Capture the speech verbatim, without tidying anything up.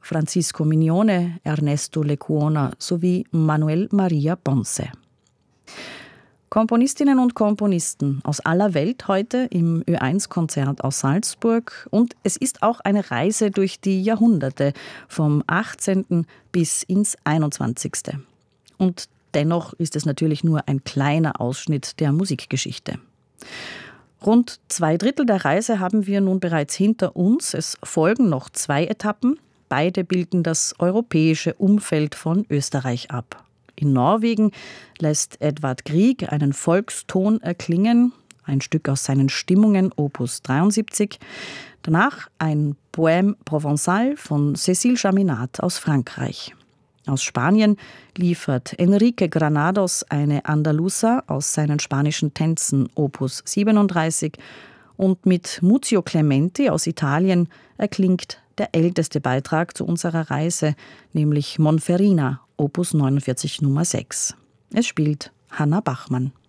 Francisco Mignone, Ernesto Lecuona sowie Manuel Maria Ponce. Komponistinnen und Komponisten aus aller Welt heute im Ö eins Konzert aus Salzburg. Und es ist auch eine Reise durch die Jahrhunderte, vom achtzehnten bis ins einundzwanzigste. Und dennoch ist es natürlich nur ein kleiner Ausschnitt der Musikgeschichte. Rund zwei Drittel der Reise haben wir nun bereits hinter uns. Es folgen noch zwei Etappen. Beide bilden das europäische Umfeld von Österreich ab. In Norwegen lässt Edvard Grieg einen Volkston erklingen, ein Stück aus seinen Stimmungen, Opus dreiundsiebzig. Danach ein Poème Provençal von Cécile Chaminade aus Frankreich. Aus Spanien liefert Enrique Granados eine Andaluza aus seinen spanischen Tänzen, Opus siebenunddreißig. Und mit Muzio Clementi aus Italien erklingt der älteste Beitrag zu unserer Reise, nämlich Monferrina, Opus neunundvierzig Nummer sechs. Es spielt Hanna Bachmann.